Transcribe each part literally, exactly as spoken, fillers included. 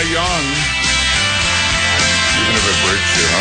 die young, even if it breaks your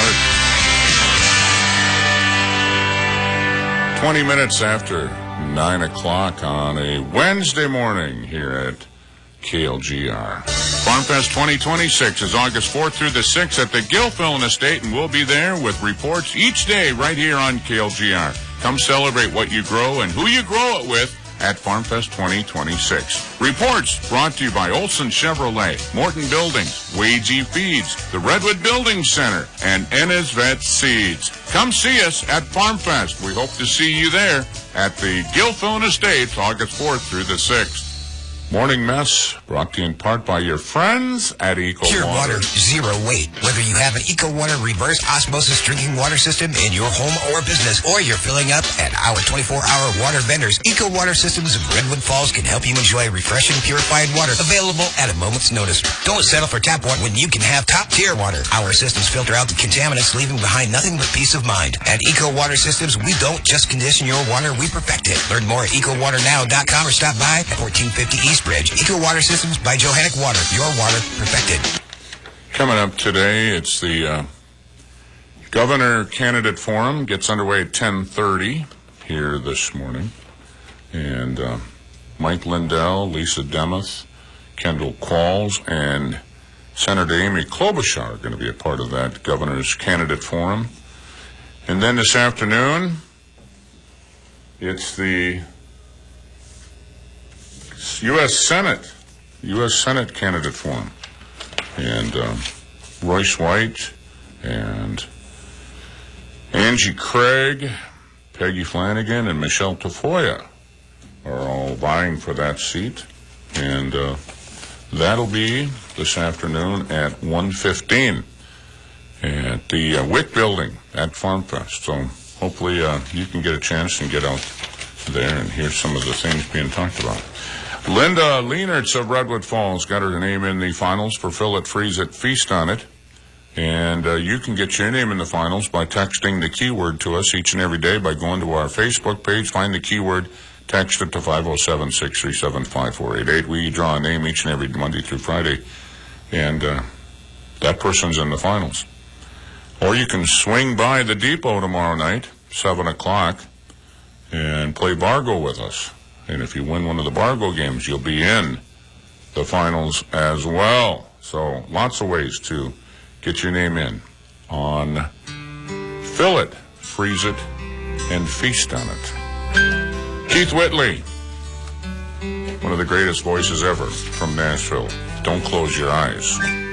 heart. Twenty minutes after nine o'clock on a Wednesday morning here at K L G R. FarmFest twenty twenty-six is August fourth through the sixth at the Gilfillan Estate, and we'll be there with reports each day right here on K L G R. Come celebrate what you grow and who you grow it with at FarmFest twenty twenty-six. Reports brought to you by Olson Chevrolet, Morton Buildings, Wagey Feeds, the Redwood Building Center, and Ennis Vet Seeds. Come see us at FarmFest. We hope to see you there at the Gilfillan Estates, August fourth through the sixth. Morning Mess, brought to you in part by your friends at Eco Pure Water. water, zero weight. Whether you have an Eco Water reverse osmosis drinking water system in your home or business, or you're filling up at our twenty-four hour water vendors, Eco Water Systems of Redwood Falls can help you enjoy refreshing, purified water available at a moment's notice. Don't settle for tap water when you can have top-tier water. Our systems filter out the contaminants, leaving behind nothing but peace of mind. At Eco Water Systems, we don't just condition your water, we perfect it. Learn more at eco water now dot com or stop by at fourteen fifty East Bridge. Eco Water Systems by Johannic Water. Your water perfected. Coming up today, it's the uh, Governor Candidate Forum. Gets underway at ten thirty here this morning. And uh, Mike Lindell, Lisa Demuth, Kendall Qualls, and Senator Amy Klobuchar are going to be a part of that Governor's Candidate Forum. And then this afternoon, it's the U S Senate, U S Senate Candidate Forum. And um, Royce White and Angie Craig, Peggy Flanagan, and Michelle Tafoya are all vying for that seat. And uh, that'll be this afternoon at one fifteen at the uh, Wick Building at FarmFest. So hopefully uh, you can get a chance and get out there and hear some of the things being talked about. Linda Leenertz of Redwood Falls got her name in the finals for Fill It, Freeze It, Feast on It. And uh, you can get your name in the finals by texting the keyword to us each and every day by going to our Facebook page, find the keyword, text it to five oh seven, six three seven, five four eight eight. We draw a name each and every Monday through Friday, and uh, that person's in the finals. Or you can swing by the depot tomorrow night, seven o'clock, and play Bargo with us. And if you win one of the Bargo games, you'll be in the finals as well. So lots of ways to get your name in on Fill It, Freeze It, and Feast on It. Keith Whitley, one of the greatest voices ever from Nashville. Don't close your eyes.